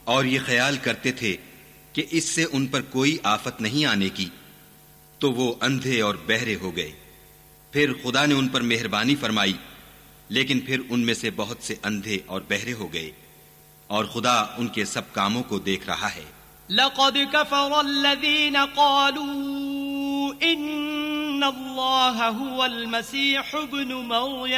और ये ख्याल करते थे कि इससे उन पर कोई आफत नहीं आने की, तो वो अंधे और बहरे हो गए। फिर खुदा ने उन पर मेहरबानी फरमाई, लेकिन फिर उनमें से बहुत से अंधे और बहरे हो गए, और खुदा उनके सब कामों को देख रहा है। लक़द कफ़र अल्लज़ीन क़ालू इन्नल्लाह हुवल मसीह इब्नु मरियम